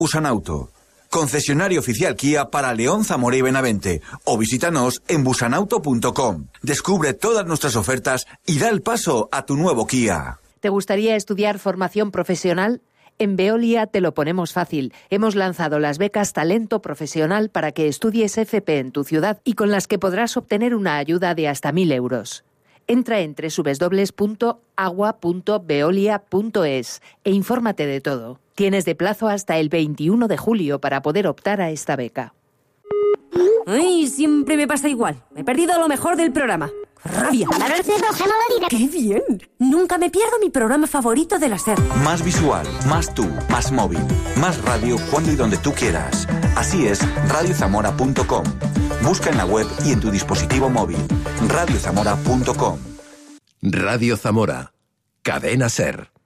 Busanauto, concesionario oficial Kia para León, Zamora y Benavente. O visítanos en busanauto.com. Descubre todas nuestras ofertas y da el paso a tu nuevo Kia. ¿Te gustaría estudiar formación profesional? En Veolia te lo ponemos fácil. Hemos lanzado las becas Talento Profesional para que estudies FP en tu ciudad y con las que podrás obtener una ayuda de hasta 1.000 euros. Entra en www.agua.veolia.es e infórmate de todo. Tienes de plazo hasta el 21 de julio para poder optar a esta beca. Ay, siempre me pasa igual. Me he perdido lo mejor del programa. ¡Rabia! ¡Qué bien! Nunca me pierdo mi programa favorito de la SER. Más visual, más tú, más móvil, más radio cuando y donde tú quieras. Así es, radiozamora.com. Busca en la web y en tu dispositivo móvil. radiozamora.com. Radio Zamora. Cadena SER.